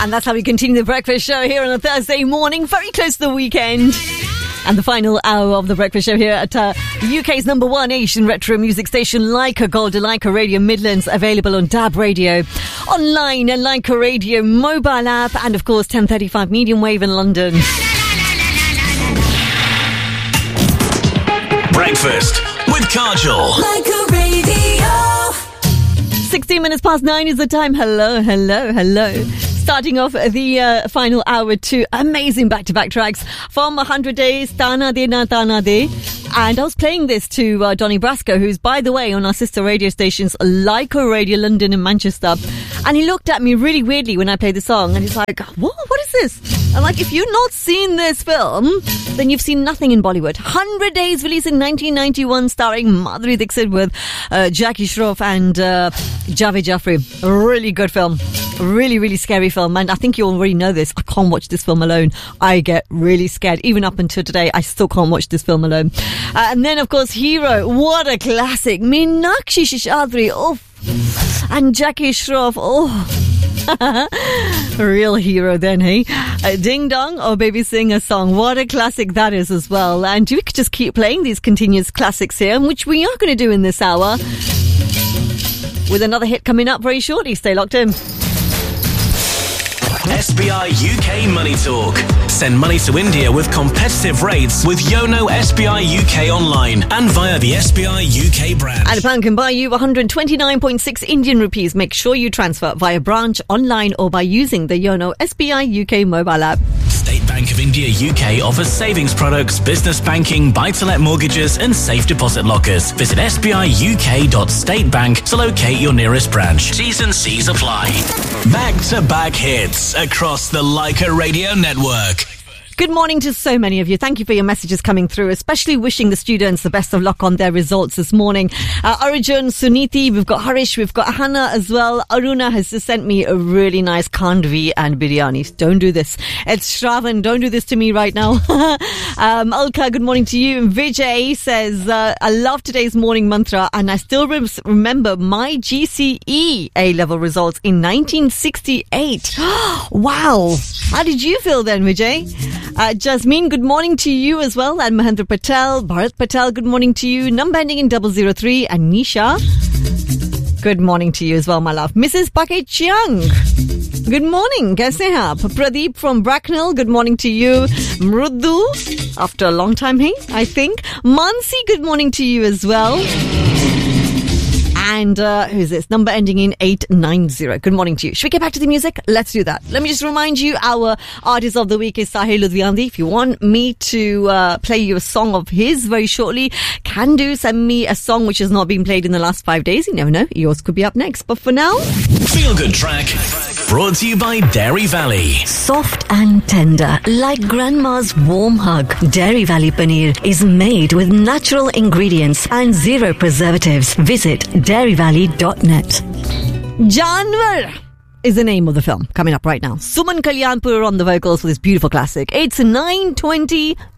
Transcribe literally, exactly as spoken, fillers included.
And that's how we continue the breakfast show here on a Thursday morning, very close to the weekend. And the final hour of the breakfast show here at uh, U K's number one Asian retro music station, Leica Gold, Leica Radio Midlands, available on D A B Radio, online and Leica Radio mobile app, and of course ten thirty-five medium wave in London. Breakfast with Kajol. Leica Radio. sixteen minutes past nine is the time. Hello, hello, hello. Starting off the uh, final hour, two amazing back-to-back tracks from one hundred Days, Tana De Na Tana De. And I was playing this to uh, Donny Brasco, who's, by the way, on our sister radio stations, Leica Radio London and Manchester. And he looked at me really weirdly when I played the song, and he's like, what? What is this? I'm like, if you've not seen this film, then you've seen nothing in Bollywood. one hundred Days, released in nineteen ninety-one, starring Madhuri Dixit with uh, Jackie Shroff and uh, Javed Jaffrey. A really good film. Really, really scary film. And I think you already know this. I can't watch this film alone. I get really scared. Even up until today, I still can't watch this film alone. Uh, and then, of course, Hero. What a classic. Meenakshi Seshadri. Oh. And Jackie Shroff. Oh. Real hero then, hey? Uh, Ding Dong or Baby Sing a Song. What a classic that is as well. And we could just keep playing these continuous classics here, which we are going to do in this hour, with another hit coming up very shortly. Stay locked in. S B I U K Money Talk. Send money to India with competitive rates with Yono S B I U K online and via the S B I U K branch. And a pound can buy you one hundred twenty-nine point six Indian rupees. Make sure you transfer via branch, online, or by using the Yono S B I U K mobile app. State Bank of India U K offers savings products, business banking, buy-to-let mortgages and safe deposit lockers. Visit s b i u k dot state bank to locate your nearest branch. T's and C's apply. Back-to-back hits across the Leica Radio network. Good morning to so many of you. Thank you for your messages coming through, especially wishing the students the best of luck on their results this morning. Uh, Arjun, Suniti, we've got Harish, we've got Hannah as well. Aruna has just sent me a really nice khandvi and biryani. Don't do this. It's Shravan. Don't do this to me right now. um, Alka, good morning to you. And Vijay says, uh, I love today's morning mantra and I still rem- remember my G C E A-level results in nineteen sixty-eight. Wow. How did you feel then, Vijay? Uh, Jasmine, good morning to you as well. And Mahendra Patel, Bharat Patel, good morning to you. Number ending in double zero three. And Nisha, good morning to you as well, my love. Missus Paket Chiang, good morning. Kaise hain aap? Pradeep from Bracknell, good morning to you. Mrudu, after a long time, hey, I think. Mansi, good morning to you as well. And uh, who's this? Number ending in eight nine zero. Good morning to you. Should we get back to the music? Let's do that. Let me just remind you, our artist of the week is Sahil Ludhiandi. If you want me to uh, play you a song of his very shortly, can do. Send me a song which has not been played in the last five days. You never know. Yours could be up next. But for now, Feel Good Track, brought to you by Dairy Valley. Soft and tender, like grandma's warm hug. Dairy Valley Paneer is made with natural ingredients and zero preservatives. Visit dairy valley dot net. Janwar is the name of the film coming up right now. Suman Kalyanpur on the vocals for this beautiful classic. It's nine twenty.